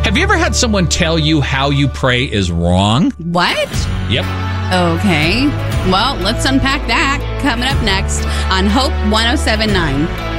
Have you ever had someone tell you how you pray is wrong? What? Yep. Okay. Well, let's unpack that coming up next on Hope 107.9.